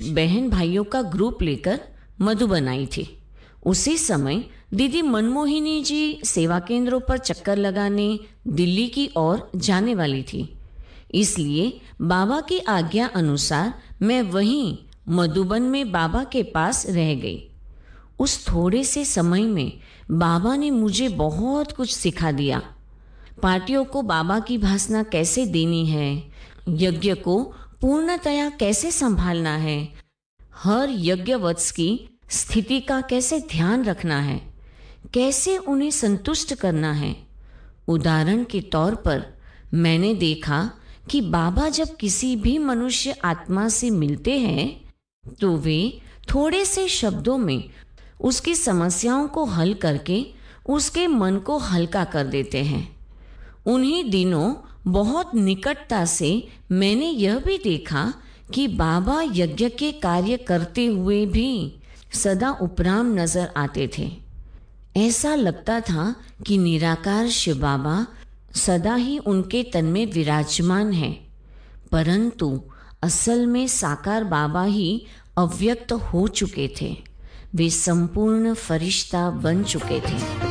बहन भाइयों का ग्रुप लेकर मधुबन आई थी। उसी समय दीदी मनमोहिनी जी सेवा केंद्रों पर चक्कर लगाने दिल्ली की ओर जाने वाली थी। इसलिए बाबा की आज्ञा अनुसार मैं वहीं मधुबन में बाबा के पास रह गई। उस थोड़े से समय में बाबा ने मुझे बहुत कुछ सिखा दिया। पार्टियों को बाबा की भासना कैसे देनी है, यज्ञ को पूर्णतया कैसे संभालना है, हर यज्ञवत्स की स्थिति का कैसे ध्यान रखना है, कैसे उन्हें संतुष्ट करना है। उदाहरण के तौर पर मैंने देखा कि बाबा जब किसी भी मनुष्य आत्मा से मिलते हैं तो वे थोड़े से शब्दों में उसकी समस्याओं को हल करके उसके मन को हल्का कर देते हैं। उन्हीं दिनों बहुत निकटता से मैंने यह भी देखा कि बाबा यज्ञ के कार्य करते हुए भी सदा उपराम नजर आते थे। ऐसा लगता था कि निराकार शिव बाबा सदा ही उनके तन में विराजमान है, परंतु असल में साकार बाबा ही अव्यक्त हो चुके थे। वे संपूर्ण फरिश्ता बन चुके थे।